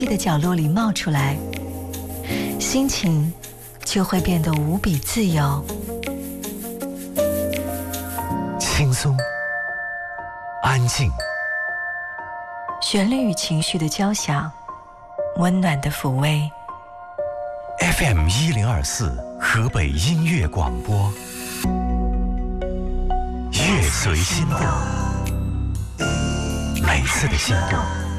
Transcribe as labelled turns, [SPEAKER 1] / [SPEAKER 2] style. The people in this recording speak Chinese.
[SPEAKER 1] 的角落里冒出来，心情就会变得无比自由、
[SPEAKER 2] 轻松、安静，
[SPEAKER 1] 旋律与情绪的交响，温暖的抚慰。
[SPEAKER 2] FM 1024河北音乐广播，乐随心动，每次的心动